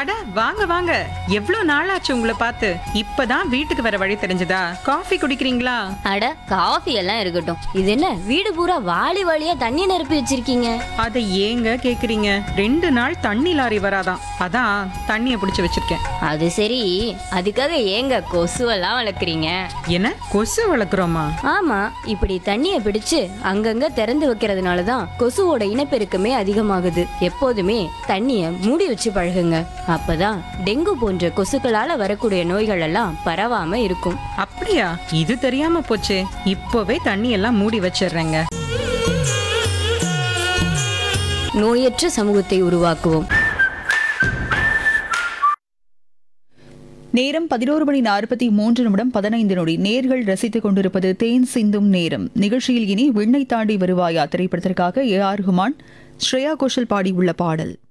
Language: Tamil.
அட வாங்க வாங்க, எவ்வளவு நாளாச்சு உங்களை பார்த்து. இப்பதான் வீட்டுக்கு வர வழி தெரிஞ்சதா? காஃபி குடிக்கிறீங்களா? அட காஃபி எல்லாம் இருக்கட்டும், இது என்ன வீடு பூரா வாளி வாளியா தண்ணி நிரப்பி வச்சிருக்கீங்க? அதை ஏங்க கேக்குறீங்க? 2 நாள் தண்ணி லாரி வராதான், அதான் தண்ணிய பிடிச்சு வச்சிருக்கேன். அது சரி, அதுக்காக ஏங்க கொசுவெல்லாம் வளர்க்குறீங்க? என்ன கொசு வளர்க்குறோமா? ஆமா, இப்படி தண்ணிய பிடிச்சு அங்கங்க திறந்து வைக்கிறதுனாலதான் கொசுவோட இனப்பெருக்கமே அதிகமாகுது. எப்போதுமே தண்ணிய மூடி வச்சு பழகுங்க. அப்பதான் டெங்கு போன்ற கொசுக்களால வரக்கூடிய நோய்கள் எல்லாம் பரவாம இருக்கும். அப்படியா? இது தெரியாம போச்சே. இப்பவே தண்ணி எல்லாம் மூடி வச்சிடுறேங்க. நோயற்ற சமூகத்தை உருவாக்குவோம். நேரம் 11:43 நேர்கள் ரசித்துக் கொண்டிருப்பது தேன் சிந்தும் நேரம். நிகழ்ச்சியில் இனி விண்ணை தாண்டி வருவாயா திரைப்படத்திற்காக AR ரஹ்மான், ஸ்ரேயா கோஷல் பாடியுள்ள பாடல்.